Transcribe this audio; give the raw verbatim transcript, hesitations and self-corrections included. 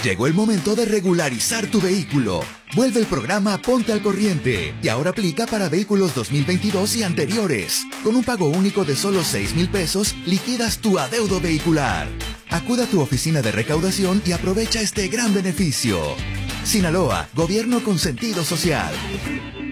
Llegó el momento de regularizar tu vehículo. Vuelve el programa Ponte al Corriente y ahora aplica para vehículos dos mil veintidós y anteriores. Con un pago único de solo seis mil pesos, liquidas tu adeudo vehicular. Acuda a tu oficina de recaudación y aprovecha este gran beneficio. Sinaloa, gobierno con sentido social.